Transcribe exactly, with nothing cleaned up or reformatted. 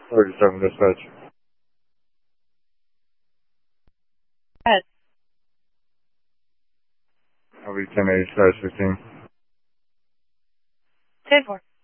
thirty-seven dispatch. Yes. I'll be ten eighty slash fifteen. ten four.